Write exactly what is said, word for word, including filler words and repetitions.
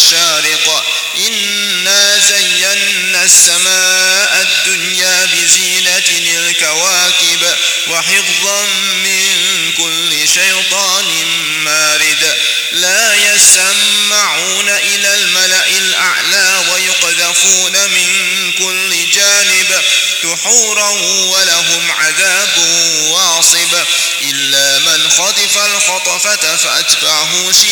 والمشارق إنا زينا السماء الدنيا بزينة الكواكب وحفظا من كل شيطان مارد لا يسمعون إلى الملأ الأعلى ويقذفون من كل جانب دحورا ولهم عذاب واصب إلا من خطف الخطفة فأتبعه شهاب